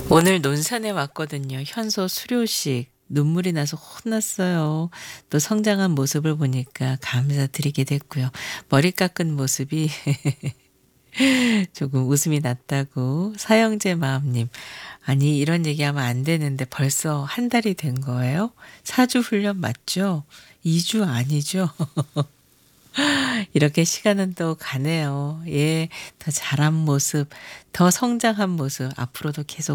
오늘 논산에 왔거든요. 현소 수료식. 눈물이 나서 혼났어요. 또 성장한 모습을 보니까 감사드리게 됐고요. 머리 깎은 모습이 조금 웃음이 났다고 사형제 마음님. 아니 이런 얘기하면 안 되는데 벌써 한 달이 된 거예요? 4주 훈련 맞죠? 2주 아니죠? 이렇게 시간은 또 가네요. 예, 더 자란 모습, 더 성장한 모습 앞으로도 계속